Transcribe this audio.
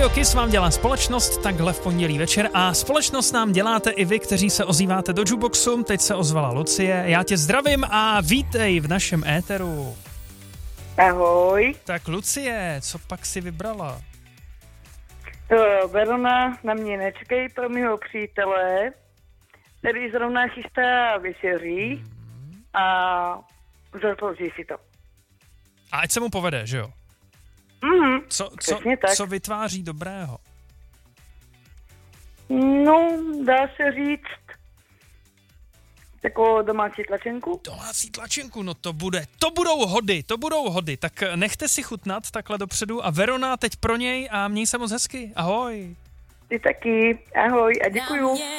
Radio Kiss vám dělá společnost takhle v pondělí večer a společnost nám děláte i vy, kteří se ozýváte do Jukeboxu. Teď se ozvala Lucie, já tě zdravím a vítej v našem éteru. Ahoj. Tak Lucie, co pak si vybrala? Verona na mě nečkej pro mého přítele, který zrovna chystá večeří a zaslouží si to. A ať se mu povede, že jo? Co vytváří dobrého? No, dá se říct takovou domácí tlačenku. Domácí tlačenku, no to budou hody. Tak nechte si chutnat takhle dopředu a Verona teď pro něj a měj se moc hezky. Ahoj. Ty taky, ahoj a děkuju.